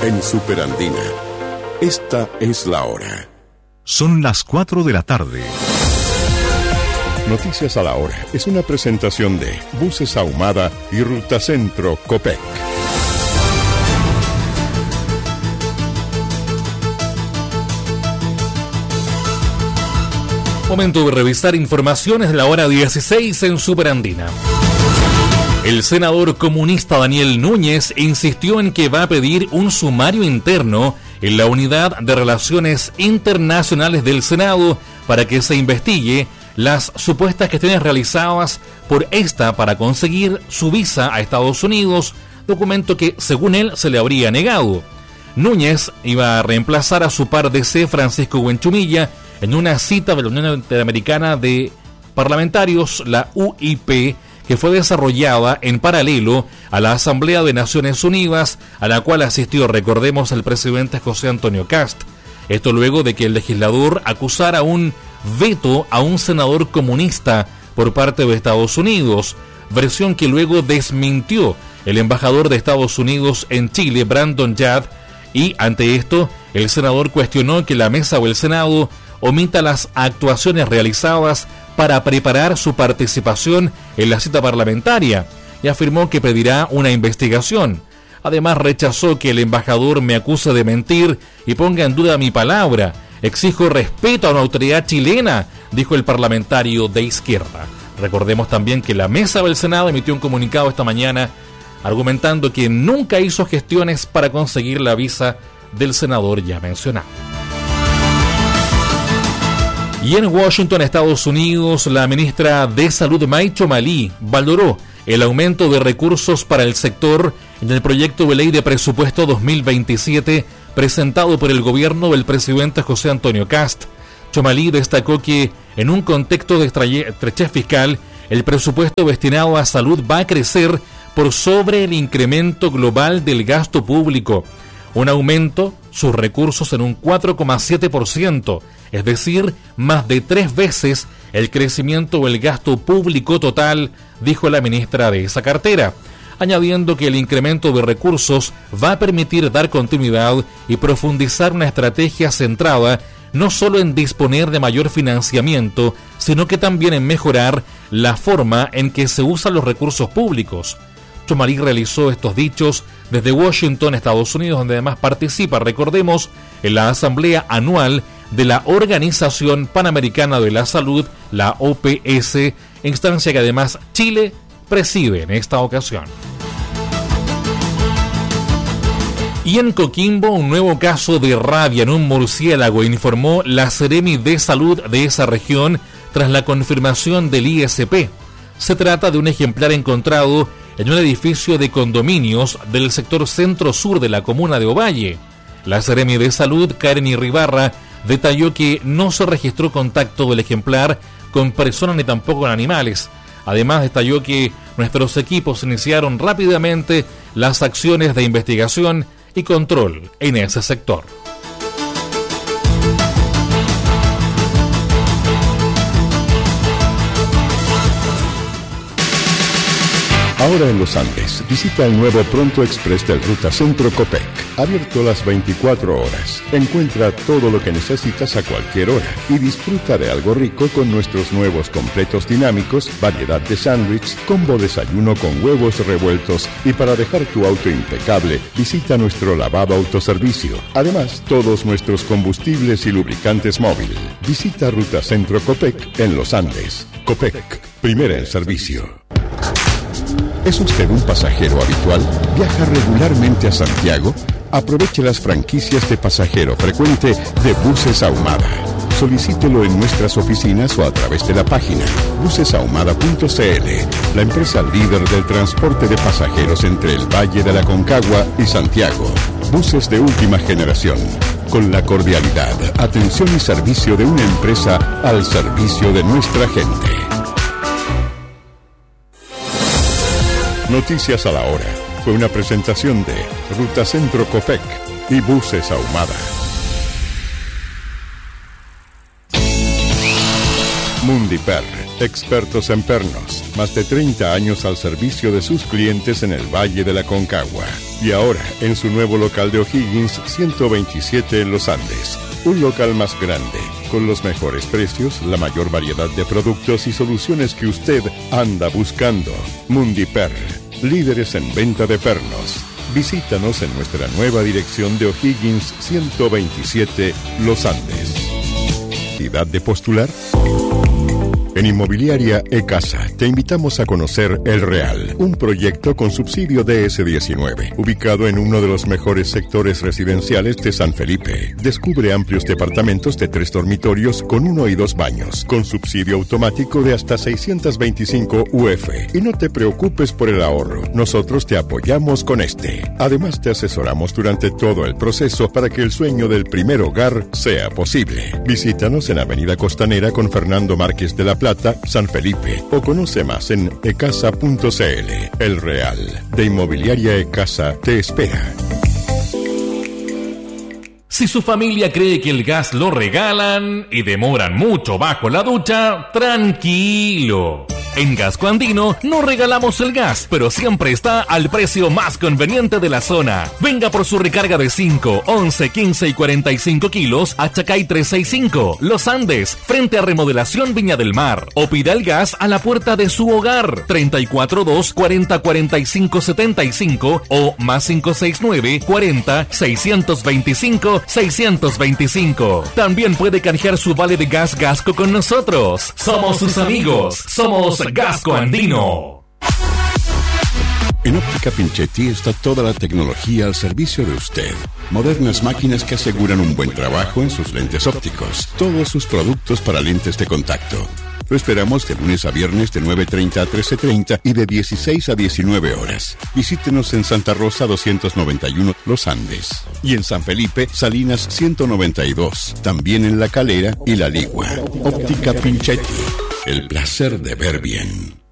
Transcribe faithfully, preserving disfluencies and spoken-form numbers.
en Superandina. Esta es la hora. Son las cuatro de la tarde. Noticias a la hora es una presentación de Buses Ahumada y Ruta Centro Copec. Momento de revisar informaciones de la hora dieciséis en Superandina. El senador comunista Daniel Núñez insistió en que va a pedir un sumario interno en la Unidad de Relaciones Internacionales del Senado para que se investigue las supuestas gestiones realizadas por esta para conseguir su visa a Estados Unidos, documento que, según él, se le habría negado. Núñez iba a reemplazar a su par de C, Francisco Buenchumilla, en una cita de la Unión Interamericana de Parlamentarios, la U I P, que fue desarrollada en paralelo a la Asamblea de Naciones Unidas, a la cual asistió, recordemos, el presidente José Antonio Kast. Esto luego de que el legislador acusara un veto a un senador comunista por parte de Estados Unidos, versión que luego desmintió el embajador de Estados Unidos en Chile, Brandon Yad, y ante esto el senador cuestionó que la mesa o el Senado omita las actuaciones realizadas para preparar su participación en la cita parlamentaria y afirmó que pedirá una investigación. Además, rechazó que el embajador me acuse de mentir y ponga en duda mi palabra. Exijo respeto a una autoridad chilena, dijo el parlamentario de izquierda. Recordemos también que la mesa del Senado emitió un comunicado esta mañana argumentando que nunca hizo gestiones para conseguir la visa del senador ya mencionado. Y en Washington, Estados Unidos, la ministra de Salud, Mai Chomali, valoró el aumento de recursos para el sector en el proyecto de ley de presupuesto dos mil veintisiete presentado por el gobierno del presidente José Antonio Kast. Chomali destacó que, en un contexto de estrechez fiscal, el presupuesto destinado a salud va a crecer por sobre el incremento global del gasto público. Un aumento, sus recursos en un cuatro coma siete por ciento, es decir, más de tres veces el crecimiento del gasto público total, dijo la ministra de esa cartera, añadiendo que el incremento de recursos va a permitir dar continuidad y profundizar una estrategia centrada no solo en disponer de mayor financiamiento, sino que también en mejorar la forma en que se usan los recursos públicos. Chomali realizó estos dichos desde Washington, Estados Unidos, donde además participa, recordemos, en la Asamblea Anual de la Organización Panamericana de la Salud, la O P S, instancia que además Chile preside en esta ocasión. Y en Coquimbo, un nuevo caso de rabia en un murciélago, informó la Seremi de Salud de esa región tras la confirmación del I S P. Se trata de un ejemplar encontrado en un edificio de condominios del sector centro-sur de la comuna de Ovalle. La Seremi de Salud, Karen Irribarra, detalló que no se registró contacto del ejemplar con personas ni tampoco con animales. Además, detalló que nuestros equipos iniciaron rápidamente las acciones de investigación y control en ese sector. Ahora en los Andes, visita el nuevo Pronto Express del Ruta Centro Copec. Abierto las veinticuatro horas. Encuentra todo lo que necesitas a cualquier hora y disfruta de algo rico con nuestros nuevos completos dinámicos, variedad de sándwich, combo desayuno con huevos revueltos y para dejar tu auto impecable, visita nuestro lavado autoservicio. Además, todos nuestros combustibles y lubricantes móvil. Visita Ruta Centro Copec en los Andes. Copec, primera en servicio. ¿Es usted un pasajero habitual? ¿Viaja regularmente a Santiago? Aproveche las franquicias de pasajero frecuente de Buses Ahumada. Solicítelo en nuestras oficinas o a través de la página buses ahumada punto c l, la empresa líder del transporte de pasajeros entre el Valle de la Concagua y Santiago. Buses de última generación, con la cordialidad, atención y servicio de una empresa al servicio de nuestra gente. Noticias a la hora. Fue una presentación de Ruta Centro Copec y Buses Ahumada. Mundiper, expertos en pernos, más de treinta años al servicio de sus clientes en el Valle de la Concagua. Y ahora, en su nuevo local de O'Higgins, ciento veintisiete en Los Andes. Un local más grande, con los mejores precios, la mayor variedad de productos y soluciones que usted anda buscando. Mundiper, líderes en venta de pernos. Visítanos en nuestra nueva dirección de O'Higgins ciento veintisiete, Los Andes. ¿Necesidad de postular? En Inmobiliaria E-Casa te invitamos a conocer El Real, un proyecto con subsidio D S diecinueve, ubicado en uno de los mejores sectores residenciales de San Felipe. Descubre amplios departamentos de tres dormitorios con uno y dos baños, con subsidio automático de hasta seiscientos veinticinco U F. Y no te preocupes por el ahorro, nosotros te apoyamos con este. Además te asesoramos durante todo el proceso para que el sueño del primer hogar sea posible. Visítanos en Avenida Costanera con Fernando Márquez de la Plata, San Felipe, o conoce más en ecasa punto c l. El Real, de Inmobiliaria E-Casa, te espera. Si su familia cree que el gas lo regalan y demoran mucho bajo la ducha, tranquilo. En Gasco Andino no regalamos el gas, pero siempre está al precio más conveniente de la zona. Venga por su recarga de cinco, once, quince y cuarenta y cinco kilos a Chacay trescientos sesenta y cinco, Los Andes, frente a Remodelación Viña del Mar. O pida el gas a la puerta de su hogar, treinta y cuatro dos, cuarenta, cuarenta y cinco, setenta y cinco o más cinco seis nueve, cuarenta, seiscientos veinticinco, seiscientos veinticinco. También puede canjear su vale de gas Gasco con nosotros. Somos sus amigos, somos Gasco Andino. En Óptica Pinchetti está toda la tecnología al servicio de usted. Modernas máquinas que aseguran un buen trabajo en sus lentes ópticos. Todos sus productos para lentes de contacto. Lo esperamos de lunes a viernes de nueve treinta a trece treinta y de dieciséis a diecinueve horas. Visítenos en Santa Rosa doscientos noventa y uno, Los Andes. Y en San Felipe, Salinas ciento noventa y dos. También en La Calera y La Ligua. Óptica Pinchetti. El placer de ver bien.